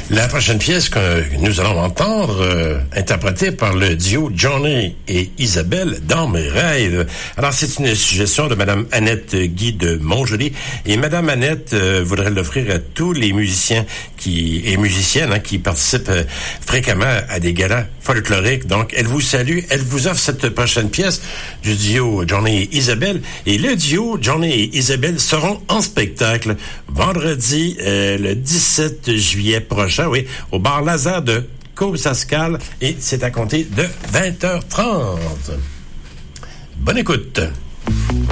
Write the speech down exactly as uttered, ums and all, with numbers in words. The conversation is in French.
La prochaine pièce que nous allons entendre, euh, interprétée par le duo Johnny et Isabelle, Dans mes rêves. Alors, c'est une suggestion de Madame Annette Guy de Montjoly. Et Madame Annette euh, voudrait l'offrir à tous les musiciens qui et musiciennes hein, qui participent euh, fréquemment à des galas folkloriques. Donc, elle vous salue. Elle vous offre cette prochaine pièce du duo Johnny et Isabelle. Et le duo Johnny et Isabelle seront en spectacle vendredi euh, le dix-sept juillet prochain. Oui, au bar Lazare de Caussascal et c'est à compter de vingt heures trente. Bonne écoute.